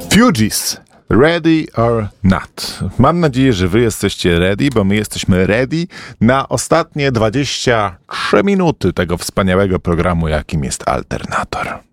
Fugees, ready or not. Mam nadzieję, że wy jesteście ready, bo my jesteśmy ready na ostatnie 23 minuty tego wspaniałego programu, jakim jest Alternator.